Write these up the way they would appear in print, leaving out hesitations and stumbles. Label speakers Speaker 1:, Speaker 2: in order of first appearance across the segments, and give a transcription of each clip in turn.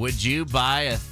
Speaker 1: Would you buy a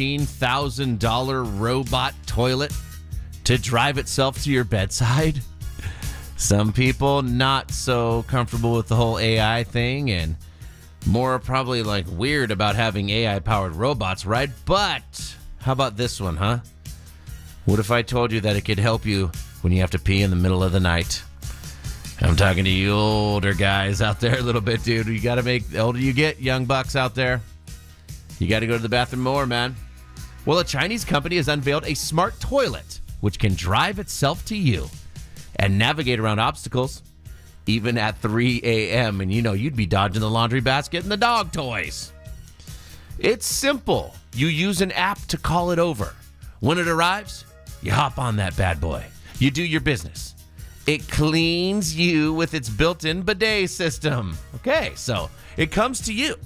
Speaker 1: $13,000 robot toilet to drive itself to your bedside? Some people not so comfortable with the whole AI thing and more probably like weird about having AI-powered robots, right? But how about this one, huh? What if I told you that it could help you when you have to pee in the middle of the night? I'm talking to you older guys out there a little bit, dude. You got to make, the older you get, young bucks out there, you got to go to the bathroom more, man. Well, a Chinese company has unveiled a smart toilet which can drive itself to you and navigate around obstacles, even at 3 a.m. And you know, you'd be dodging the laundry basket and the dog toys. It's simple. You use an app to call it over. When it arrives, you hop on that bad boy. You do your business. It cleans you with its built-in bidet system. Okay, so it comes to you.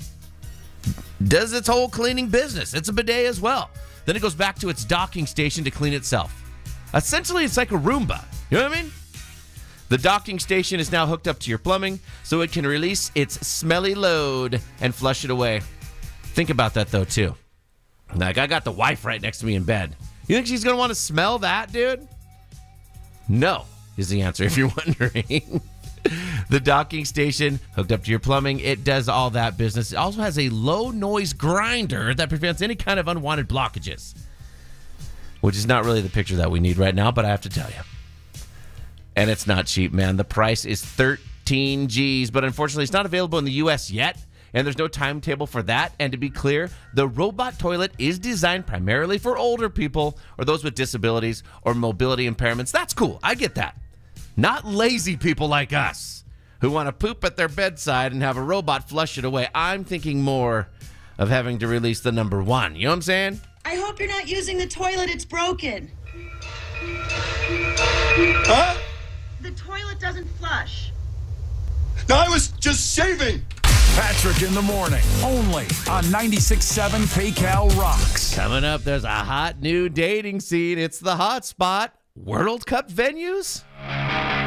Speaker 1: Does its whole cleaning business. It's a bidet as well. Then it goes back to its docking station to clean itself. Essentially, it's like a Roomba. You know what I mean? The docking station is now hooked up to your plumbing, so it can release its smelly load and flush it away. Think about that, though, too. Like, I got the wife right next to me in bed. You think she's going to want to smell that, dude? No, is the answer, if you're wondering. The docking station hooked up to your plumbing, it does all that business. It also has a low-noise grinder that prevents any kind of unwanted blockages, which is not really the picture that we need right now, but I have to tell you. And it's not cheap, man. The price is 13 G's, but unfortunately, it's not available in the U.S. yet, and there's no timetable for that. And to be clear, the robot toilet is designed primarily for older people or those with disabilities or mobility impairments. That's cool. I get that. Not lazy people like us who want to poop at their bedside and have a robot flush it away. I'm thinking more of having to release the number one. You know what I'm saying?
Speaker 2: I hope you're not using the toilet. It's broken.
Speaker 3: Huh?
Speaker 2: The toilet doesn't flush.
Speaker 3: No, I was just shaving.
Speaker 4: Patrick in the morning, only on 96.7 KCAL Rocks.
Speaker 1: Coming up, there's a hot new dating scene. It's the hot spot. World Cup venues?